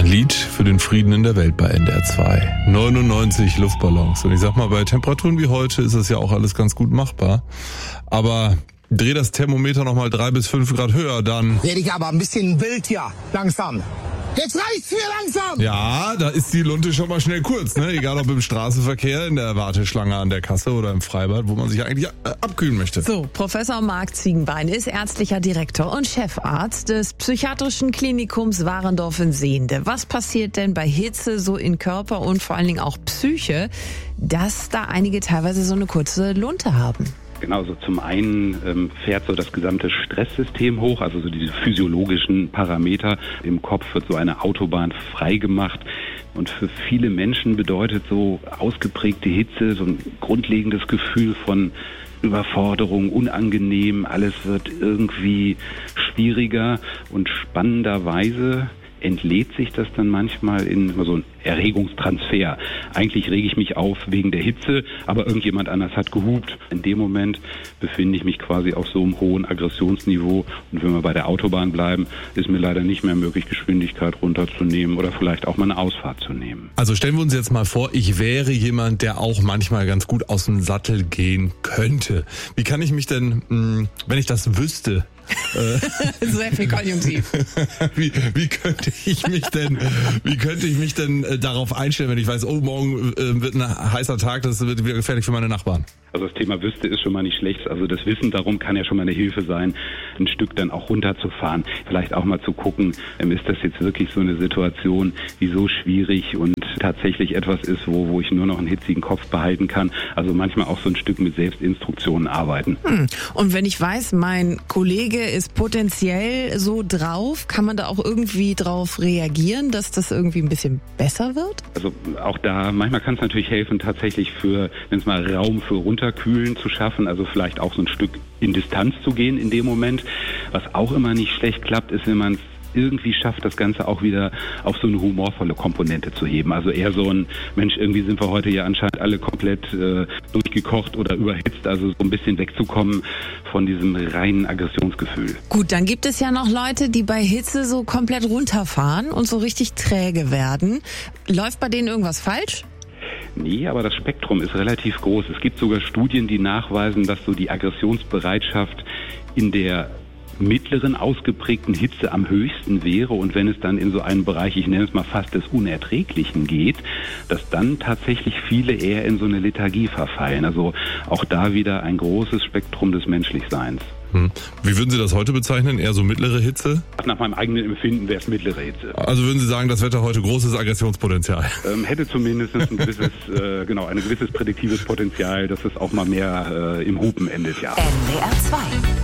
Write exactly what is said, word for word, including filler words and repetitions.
Ein Lied für den Frieden in der Welt bei N D R zwei. neunundneunzig Luftballons. Und ich sag mal, bei Temperaturen wie heute ist das ja auch alles ganz gut machbar. Aber dreh das Thermometer nochmal drei bis fünf Grad höher, dann... Werde ich aber ein bisschen wild hier, langsam. Jetzt reicht's mir langsam! Ja, da ist die Lunte schon mal schnell kurz, ne? Egal ob im Straßenverkehr, in der Warteschlange an der Kasse oder im Freibad, wo man sich eigentlich äh, abkühlen möchte. So, Professor Marc Ziegenbein ist ärztlicher Direktor und Chefarzt des psychiatrischen Klinikums Warendorf in Sehnde. Was passiert denn bei Hitze so in Körper und vor allen Dingen auch Psyche, dass da einige teilweise so eine kurze Lunte haben? Genau, so zum einen ähm, fährt so das gesamte Stresssystem hoch, also so diese physiologischen Parameter. Im Kopf wird so eine Autobahn freigemacht. Und für viele Menschen bedeutet so ausgeprägte Hitze so ein grundlegendes Gefühl von Überforderung, unangenehm. Alles wird irgendwie schwieriger und spannenderweise entlädt sich das dann manchmal in so einen Erregungstransfer. Eigentlich rege ich mich auf wegen der Hitze, aber irgendjemand anders hat gehupt. In dem Moment befinde ich mich quasi auf so einem hohen Aggressionsniveau. Und wenn wir bei der Autobahn bleiben, ist mir leider nicht mehr möglich, Geschwindigkeit runterzunehmen oder vielleicht auch mal eine Ausfahrt zu nehmen. Also stellen wir uns jetzt mal vor, ich wäre jemand, der auch manchmal ganz gut aus dem Sattel gehen könnte. Wie kann ich mich denn, mh, wenn ich das wüsste, sehr viel Konjunktiv. Wie, wie könnte ich mich denn, wie könnte ich mich denn äh, darauf einstellen, wenn ich weiß, oh, morgen äh, wird ein heißer Tag, das wird wieder gefährlich für meine Nachbarn? Also das Thema Wüsste ist schon mal nicht schlecht. Also das Wissen darum kann ja schon mal eine Hilfe sein, ein Stück dann auch runterzufahren. Vielleicht auch mal zu gucken, ähm, ist das jetzt wirklich so eine Situation, die so schwierig und tatsächlich etwas ist, wo, wo ich nur noch einen hitzigen Kopf behalten kann. Also manchmal auch so ein Stück mit Selbstinstruktionen arbeiten. Hm. Und wenn ich weiß, mein Kollege ist potenziell so drauf, kann man da auch irgendwie drauf reagieren, dass das irgendwie ein bisschen besser wird? Also auch da, manchmal kann es natürlich helfen, tatsächlich für, wenn es mal Raum für Runterkühlen zu schaffen, also vielleicht auch so ein Stück in Distanz zu gehen in dem Moment. Was auch immer nicht schlecht klappt, ist, wenn man es irgendwie schafft, das Ganze auch wieder auf so eine humorvolle Komponente zu heben. Also eher so ein, Mensch, irgendwie sind wir heute ja anscheinend alle komplett äh, durchgekocht oder überhitzt, also so ein bisschen wegzukommen von diesem reinen Aggressionsgefühl. Gut, dann gibt es ja noch Leute, die bei Hitze so komplett runterfahren und so richtig träge werden. Läuft bei denen irgendwas falsch? Nee, aber das Spektrum ist relativ groß. Es gibt sogar Studien, die nachweisen, dass so die Aggressionsbereitschaft in der mittleren ausgeprägten Hitze am höchsten wäre und wenn es dann in so einen Bereich, ich nenne es mal fast des Unerträglichen geht, dass dann tatsächlich viele eher in so eine Lethargie verfallen. Also auch da wieder ein großes Spektrum des Menschlichseins. Hm. Wie würden Sie das heute bezeichnen? Eher so mittlere Hitze? Nach meinem eigenen Empfinden wäre es mittlere Hitze. Also würden Sie sagen, das Wetter heute großes Aggressionspotenzial? Ähm, hätte zumindest ein gewisses, äh, genau, ein gewisses prädiktives Potenzial, dass es auch mal mehr äh, im Hupen endet, ja. N D R zwei